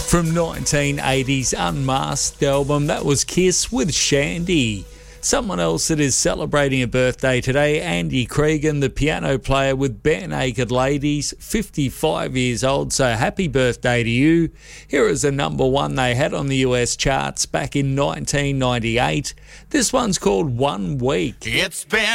From 1980's Unmasked album, that was Kiss with Shandy. Someone else that is celebrating a birthday today, Andy Cregan, the piano player with Bare Naked Ladies, 55 years old, so happy birthday to you. Here is a number one they had on the US charts back in 1998. This one's called 1 Week. It's been